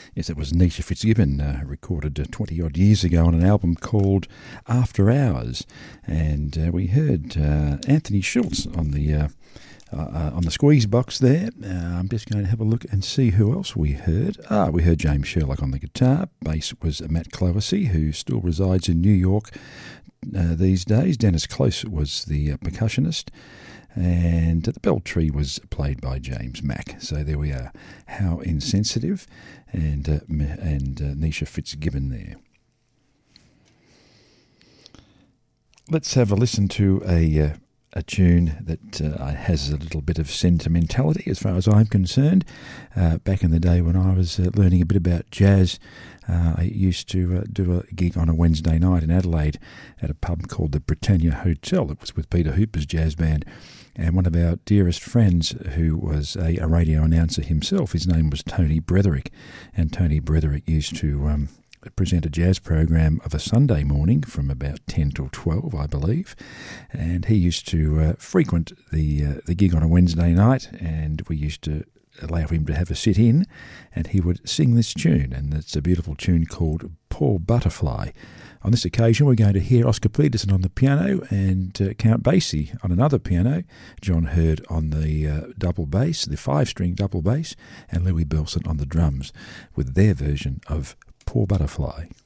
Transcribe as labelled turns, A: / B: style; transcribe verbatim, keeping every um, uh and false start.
A: Yes, it was Nisha Fitzgibbon, uh, recorded uh, twenty-odd years ago on an album called After Hours. And uh, we heard uh, Anthony Schultz on the uh, uh, on the squeeze box there. Uh, I'm just going to have a look and see who else we heard. Ah, we heard James Sherlock on the guitar. Bass was Matt Cloversy, who still resides in New York uh, these days. Dennis Close was the uh, percussionist. And the bell tree was played by James Mack. So there we are. How Insensitive and uh, and uh, Nisha Fitzgibbon there. Let's have a listen to a uh, a tune that uh, has a little bit of sentimentality as far as I'm concerned. Uh, back in the day when I was uh, learning a bit about jazz, uh, I used to uh, do a gig on a Wednesday night in Adelaide at a pub called the Britannia Hotel. It was with Peter Hooper's jazz band. And one of our dearest friends, who was a, a radio announcer himself, his name was Tony Bretherick. And Tony Bretherick used to um, present a jazz program of a Sunday morning from about ten till twelve, I believe. And he used to uh, frequent the uh, the gig on a Wednesday night, and we used to allow him to have a sit-in, and he would sing this tune. And it's a beautiful tune called Poor Butterfly. On this occasion, we're going to hear Oscar Peterson on the piano and uh, Count Basie on another piano, John Hurd on the uh, double bass, the five-string double bass, and Louis Bellson on the drums with their version of Poor Butterfly.